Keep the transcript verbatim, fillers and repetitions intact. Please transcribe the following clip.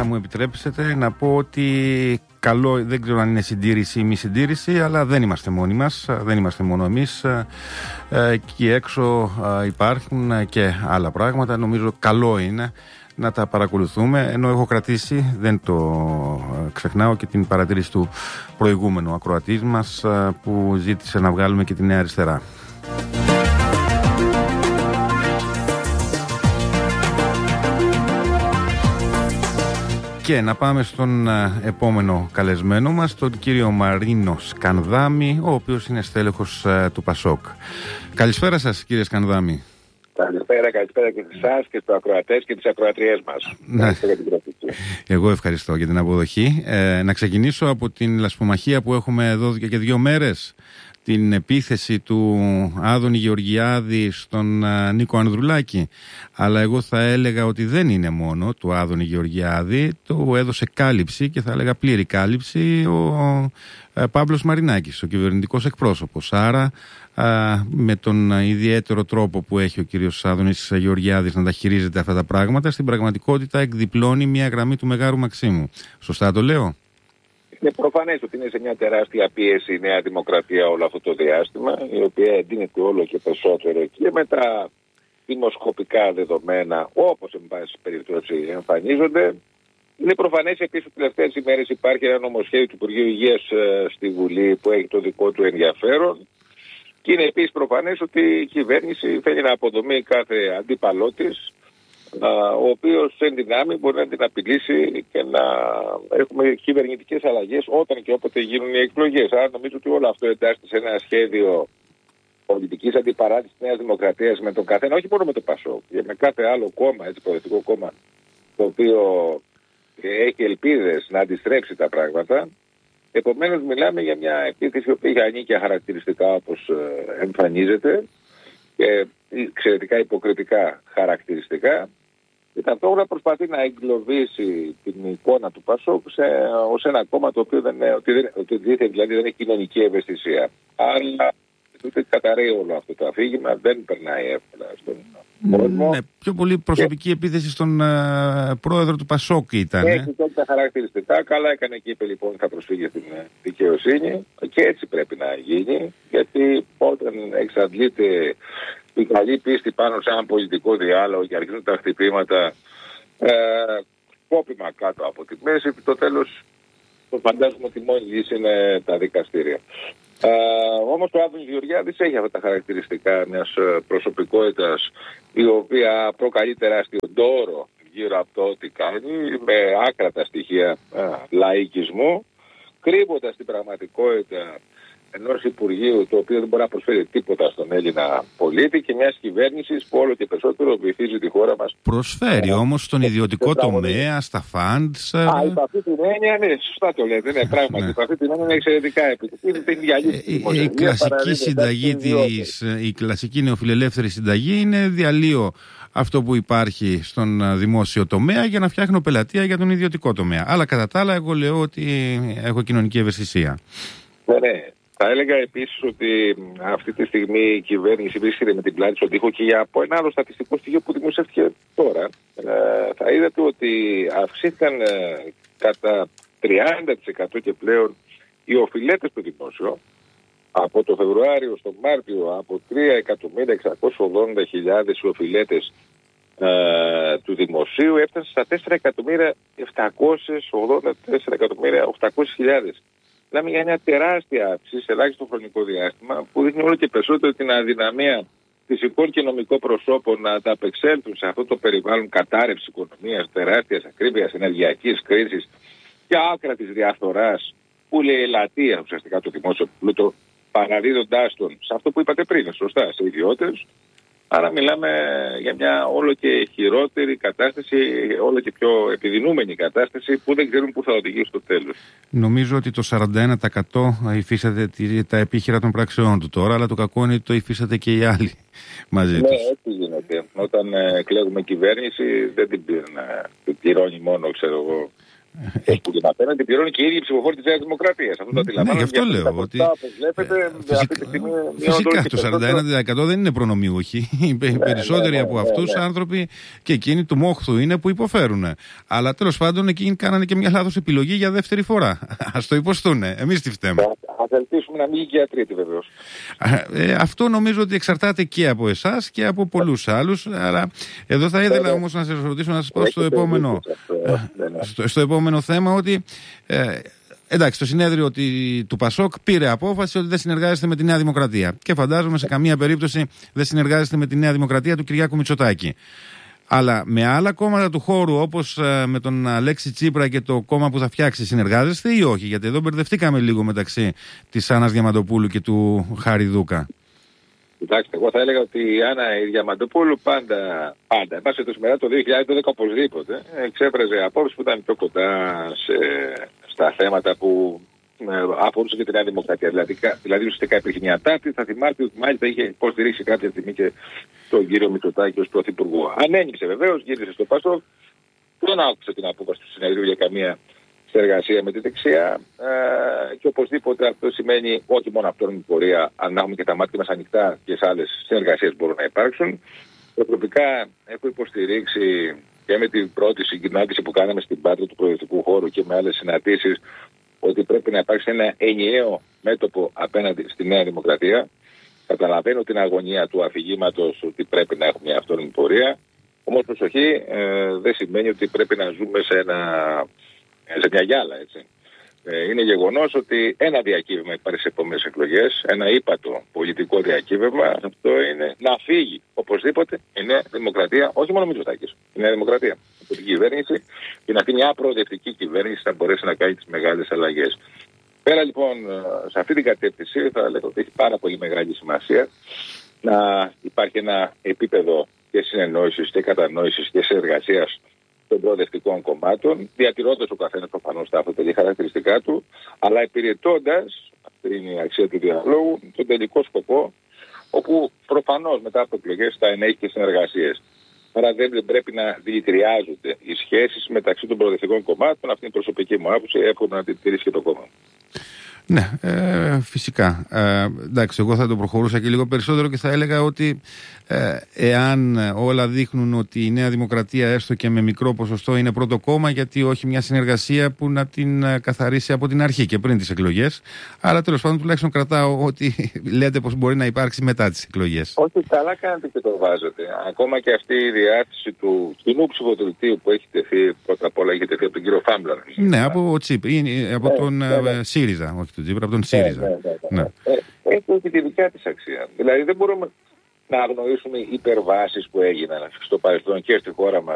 θα μου επιτρέψετε να πω ότι καλό, δεν ξέρω αν είναι συντήρηση ή μη συντήρηση, αλλά δεν είμαστε μόνοι μας, δεν είμαστε μόνο εμείς. Εκεί έξω υπάρχουν και άλλα πράγματα. Νομίζω καλό είναι να τα παρακολουθούμε, ενώ έχω κρατήσει, δεν το ξεχνάω, και την παρατήρηση του προηγούμενου ακροατής μας που ζήτησε να βγάλουμε και τη Νέα Αριστερά. Και να πάμε στον επόμενο καλεσμένο μας, τον κύριο Μαρίνο Σκανδάμη, ο οποίος είναι στέλεχος του Πασόκ. Καλησπέρα σας, κύριε Σκανδάμη. Καλησπέρα, καλησπέρα και σε εσάς και στους ακροατές και τις ακροατριές μας. Ναι. Εγώ ευχαριστώ για την αποδοχή. Ε, να ξεκινήσω από την λασπομαχία που έχουμε εδώ και δύο μέρες. Την επίθεση του Άδωνη Γεωργιάδη στον uh, Νίκο Ανδρουλάκη. Αλλά εγώ θα έλεγα ότι δεν είναι μόνο του Άδωνη Γεωργιάδη, το έδωσε κάλυψη και θα έλεγα πλήρη κάλυψη ο uh, Παύλος Μαρινάκης, ο κυβερνητικός εκπρόσωπος. Άρα uh, με τον uh, ιδιαίτερο τρόπο που έχει ο κύριος Άδωνης Γεωργιάδης να τα χειρίζεται αυτά τα πράγματα, στην πραγματικότητα εκδιπλώνει μια γραμμή του Μεγάρου Μαξίμου. Σωστά το λέω? Είναι προφανές ότι είναι σε μια τεράστια πίεση η Νέα Δημοκρατία όλο αυτό το διάστημα, η οποία εντείνεται όλο και περισσότερο και με τα δημοσκοπικά δεδομένα, όπως εν πάση περιπτώσει εμφανίζονται. Είναι προφανές επίσης ότι τελευταίες ημέρες υπάρχει ένα νομοσχέδιο του Υπουργείου Υγείας στη Βουλή που έχει το δικό του ενδιαφέρον. Και είναι επίσης προφανές ότι η κυβέρνηση θέλει να αποδομεί κάθε αντίπαλό της, ο οποίος εν δυνάμει μπορεί να την απειλήσει και να έχουμε κυβερνητικές αλλαγές όταν και όποτε γίνουν οι εκλογές. Άρα νομίζω ότι όλο αυτό εντάσσεται σε ένα σχέδιο πολιτικής αντιπαράθεσης της Νέας Δημοκρατίας με τον καθένα, όχι μόνο με το Πασόκ, και με κάθε άλλο κόμμα, έτσι, πολιτικό κόμμα, το οποίο έχει ελπίδες να αντιστρέψει τα πράγματα. Επομένως μιλάμε για μια επίθεση που έχει ανήκεια χαρακτηριστικά, όπως εμφανίζεται, και εξαιρετικά υποκριτικά χαρακτηριστικά, και ταυτόχρονα προσπαθεί να εγκλωβίσει την εικόνα του Πασόκ ως ένα κόμμα το οποίο δεν, ότι δεν, ότι δηλαδή δεν έχει κοινωνική ευαισθησία. Αλλά ούτε καταραίει όλο αυτό το αφήγημα, δεν περνάει εύκολα στον κόσμο. Ναι, πιο πολύ προσωπική και επίθεση στον uh, πρόεδρο του Πασόκ ήταν. Έχει τότε τα χαρακτηριστικά. Καλά έκανε και είπε λοιπόν θα προσφύγει στην δικαιοσύνη, και έτσι πρέπει να γίνει, γιατί όταν εξαντλείται η καλή πίστη πάνω σε έναν πολιτικό διάλογο και αρχίζουν τα χτυπήματα ε, κόπημα κάτω από τη μέση, το τέλος το φαντάζομαι ότι μόνη λύση είναι τα δικαστήρια. Ε, όμως ο Άδωνης Γεωργιάδης έχει αυτά τα χαρακτηριστικά μιας προσωπικότητας η οποία προκαλεί τεράστιο ντόρο γύρω από το τι κάνει, με άκρατα στοιχεία ε, λαϊκισμού, κρύβοντας την πραγματικότητα ενός Υπουργείου το οποίο δεν μπορεί να προσφέρει τίποτα στον Έλληνα πολίτη και μιας κυβέρνησης που όλο και περισσότερο βοηθίζει τη χώρα μας. Προσφέρει ε, όμως στον ιδιωτικό τομέα, στα φαντς. Α, υπ' αυτή την έννοια, ναι, σωστά το λέτε, ναι, πράγματι. Υπ' αυτή την έννοια είναι εξαιρετικά επιτυχή. Η κλασική συνταγή της, η κλασική νεοφιλελεύθερη συνταγή είναι διαλύω αυτό που υπάρχει στον δημόσιο τομέα για να φτιάχνω πελατεία για τον ιδιωτικό τομέα. Αλλά κατά τα άλλα, εγώ λέω ότι έχω κοινωνική ευαισθησία. Ναι, ναι. Θα έλεγα επίσης ότι αυτή τη στιγμή η κυβέρνηση βρίσκεται με την πλάτη στον τοίχο, και για από ένα άλλο στατιστικό στοιχείο που δημοσιεύτηκε τώρα, ε, θα είδατε ότι αυξήθηκαν ε, κατά τριάντα τοις εκατό και πλέον οι οφειλέτες του δημόσιου. Από το Φεβρουάριο στο Μάρτιο, από τρία εκατομμύρια εξακόσιες ογδόντα χιλιάδες οι οφειλέτες ε, του δημοσίου έφτασαν στα τέσσερα εκατομμύρια επτακόσιες ογδόντα τέσσερα εκατομμύρια οκτακόσιες χιλιάδες. Μιλάμε για μια τεράστια αύξηση σε ελάχιστο χρονικό διάστημα που δείχνει όλο και περισσότερο την αδυναμία φυσικών και νομικών προσώπων να ανταπεξέλθουν σε αυτό το περιβάλλον κατάρρευσης οικονομίας, τεράστιας ακρίβειας, ενεργειακής κρίσης και άκρατης διαφθοράς που λέει ελαττία ουσιαστικά το δημόσιο πλούτο, παραδίδοντάς τον σε αυτό που είπατε πριν, σωστά, σε ιδιώτες. Άρα μιλάμε για μια όλο και χειρότερη κατάσταση, όλο και πιο επιδεινούμενη κατάσταση που δεν ξέρουν πού θα οδηγήσει στο τέλος. Νομίζω ότι το σαράντα ένα τοις εκατό υφίσταται τα επίχειρα των πράξεών του τώρα, αλλά το κακό είναι ότι το υφίσταται και οι άλλοι μαζί ναι, τους. Ναι, έτσι γίνεται. Όταν ε, εκλέγουμε κυβέρνηση δεν την πληρώνει μόνο, ξέρω εγώ, Ε, που την απέναντι πληρώνει και οι ίδιοι ψηφοφόροι της Νέας Δημοκρατίας. Αυτό το αντιλαμβάνω. Ναι, γι' αυτό λέω. Ότι... Βλέπετε, ε, φυσικά, στιγμή, φυσικά το σαράντα ένα τοις εκατό δεν είναι προνομιούχοι. Οι ναι, περισσότεροι ναι, ναι, από ναι, αυτούς ναι, ναι. άνθρωποι και εκείνοι του μόχθου είναι που υποφέρουν. Αλλά τέλος πάντων εκείνοι κάνανε και μια λάθος επιλογή για δεύτερη φορά. Ας το υποστούνε. Εμείς τι φταίμε. Ας ελπίσουμε να μην γίνει και για τρίτη βεβαίως. Ε, αυτό νομίζω ότι εξαρτάται και από εσάς και από πολλούς άλλους. Αλλά εδώ θα ήθελα ε, όμως να σας ρωτήσω, να σας πω στο επόμενο, στο, στο επόμενο θέμα ότι ε, εντάξει, το συνέδριο ότι, του Πασόκ πήρε απόφαση ότι δεν συνεργάζεται με τη Νέα Δημοκρατία. Και φαντάζομαι σε καμία περίπτωση δεν συνεργάζεται με τη Νέα Δημοκρατία του Κυριάκου Μητσοτάκη. Αλλά με άλλα κόμματα του χώρου, όπως ε, με τον Αλέξη Τσίπρα και το κόμμα που θα φτιάξει, συνεργάζεστε ή όχι? Γιατί εδώ μπερδευτήκαμε λίγο μεταξύ της Άννας Διαμαντοπούλου και του Χάρη Δούκα. Κοιτάξτε, εγώ θα έλεγα ότι η Άννα η Διαμαντοπούλου πάντα, πάντα, εν πάση περιπτώσει το δύο χιλιάδες δώδεκα οπωσδήποτε, εξέφραζε απόψεις που ήταν πιο κοντά σε, στα θέματα που ε, αφορούσαν και τη Νέα Δημοκρατία. Δηλαδή, δηλαδή ουσιαστικά υπήρχε μια τάξη, θα θυμάστε ότι μάλιστα είχε υποστηρίξει κάποια στιγμή και τον κύριο Μητσοτάκη ως πρωθυπουργό. Ανένυξε βεβαίως, γύρισε στο Πασόκ, δεν άκουσε την απόφαση του συνεδρίου για καμία συνεργασία με τη δεξιά ε, και οπωσδήποτε αυτό σημαίνει όχι μόνο αυτόν πορεία, αν έχουμε και τα μάτια μας ανοιχτά και σε άλλες συνεργασίες μπορούν να υπάρξουν. Προσωπικά έχω υποστηρίξει και με την πρώτη συγκοινάτηση που κάναμε στην Πάτρα του προεδρικού χώρου και με άλλες συναντήσεις ότι πρέπει να υπάρξει ένα ενιαίο μέτωπο απέναντι στη Νέα Δημοκρατία. Καταλαβαίνω την αγωνία του αφηγήματος ότι πρέπει να έχουμε μια αυτόνομη πορεία. Όμως προσοχή, ε, δεν σημαίνει ότι πρέπει να ζούμε σε ένα... σε μια γυάλα, έτσι. Ε, είναι γεγονός ότι ένα διακύβευμα υπάρχει σε επόμενες εκλογές, ένα ύπατο πολιτικό διακύβευμα, αυτό είναι να φύγει οπωσδήποτε η Νέα Δημοκρατία, όχι μόνο Μητσοτάκης, η Νέα Δημοκρατία από την κυβέρνηση και να αυτή μια προοδευτική κυβέρνηση θα μπορέσει να κάνει τις μεγάλες αλλαγές. Πέρα λοιπόν σε αυτή την κατεύθυνση θα λέγω ότι έχει πάρα πολύ μεγάλη σημασία να υπάρχει ένα επίπεδο και συνεννόησης και κατανόησης και συνεργασίας των προοδευτικών κομμάτων, διατηρώντας ο καθένας προφανώς τα αυτοτελή χαρακτηριστικά του, αλλά υπηρετώντας, αυτή είναι η αξία του διαλόγου, τον τελικό σκοπό, όπου προφανώς μετά από εκλογές θα ενέχει και συνεργασίες. Άρα δεν πρέπει να δηλητηριάζονται οι σχέσεις μεταξύ των προοδευτικών κομμάτων. Αυτή είναι η προσωπική μου άποψη, εύχομαι να την τηρήσει και το κόμμα. Ναι, ε, φυσικά. Ε, εντάξει, εγώ θα το προχωρούσα και λίγο περισσότερο και θα έλεγα ότι ε, εάν όλα δείχνουν ότι η Νέα Δημοκρατία έστω και με μικρό ποσοστό είναι πρώτο κόμμα, γιατί όχι μια συνεργασία που να την καθαρίσει από την αρχή και πριν τις εκλογές. Άρα τέλος πάντων τουλάχιστον κρατάω ότι λέτε πως μπορεί να υπάρξει μετά τις εκλογές. Όχι, καλά κάνετε και το βάζετε. Ακόμα και αυτή η διάθεση του κοινού ψηφοδελτίου που έχει τεθεί, πρώτα απ' όλα έχει τεθεί από τον κύριο Φάμπλαρ. Ναι, από, Τσίπ, από ε, τον ε, ε, ΣΥΡΙΖΑ, όχι τον Τσίπρα, από τον ΣΥΡΙΖΑ. Ναι, ναι, ναι, ναι. Ε, έχει και τη δικιά της αξία. Δηλαδή δεν μπορούμε να αγνοήσουμε υπερβάσεις που έγιναν στο παρελθόν και στη χώρα μας